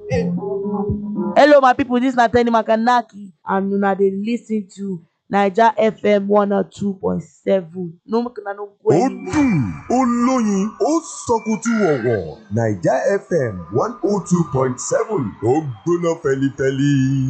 Hello, my people. This is Nathaniel Makanaki, and una dey listen to Naija FM 102.7. No make una no go ó anywhere. dùn ó lóyin ó sọkùtù ọ̀wọ̀ Naija FM 102.7 ó gbóná fẹlifẹli.